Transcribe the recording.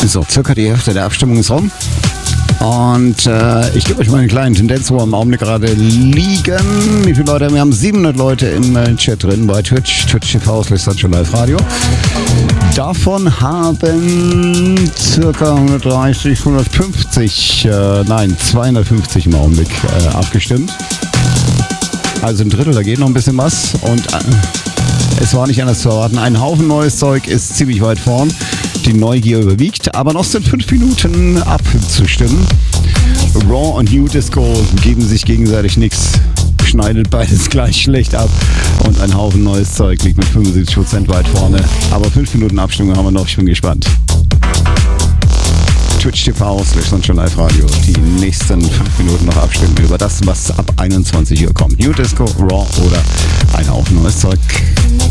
So, circa die Hälfte der Abstimmung ist rum. Und ich gebe euch mal eine kleine Tendenz, wo wir im Augenblick gerade liegen. Wie viele Leute? Wir haben 700 Leute im Chat drin bei Twitch TV / Live Radio. Davon haben circa 130, 150, 250 im Augenblick abgestimmt. Also ein Drittel, da geht noch ein bisschen was. Und es war nicht anders zu erwarten. Ein Haufen neues Zeug ist ziemlich weit vorn. Die Neugier überwiegt, aber noch sind 5 Minuten abzustimmen. Raw und New Disco geben sich gegenseitig nichts, schneidet beides gleich schlecht ab und ein Haufen neues Zeug liegt mit 75% weit vorne. Aber 5 Minuten Abstimmung haben wir noch, ich bin gespannt. Twitch TV / Live Radio. Die nächsten 5 Minuten noch abstimmen über das, was ab 21 Uhr kommt. New Disco, Raw oder ein Haufen neues Zeug.